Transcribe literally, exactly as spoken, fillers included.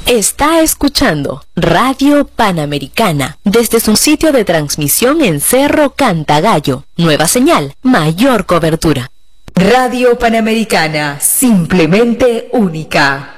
Está escuchando Radio Panamericana desde su sitio de transmisión en Cerro Cantagallo. Nueva señal, mayor cobertura. Radio Panamericana, simplemente única.